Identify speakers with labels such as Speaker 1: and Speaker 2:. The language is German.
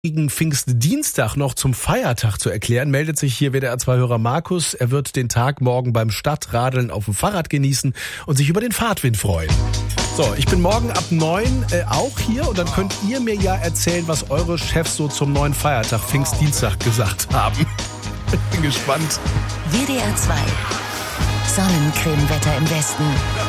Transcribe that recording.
Speaker 1: Pfingstdienstag noch zum Feiertag zu erklären, meldet sich hier WDR2-Hörer Markus. Er wird den Tag morgen beim Stadtradeln auf dem Fahrrad genießen und sich über den Fahrtwind freuen. So, ich bin morgen ab 9 auch hier und dann könnt ihr mir ja erzählen, was eure Chefs so zum neuen Feiertag Pfingstdienstag gesagt haben. Ich bin gespannt.
Speaker 2: WDR 2 Sonnencremewetter im Westen.